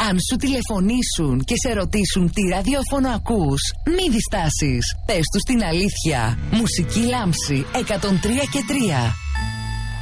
Αν σου τηλεφωνήσουν και σε ρωτήσουν τι ραδιόφωνο ακούς, μη διστάσεις. Πες τους την αλήθεια. Μουσική Λάμψη 103 και 3.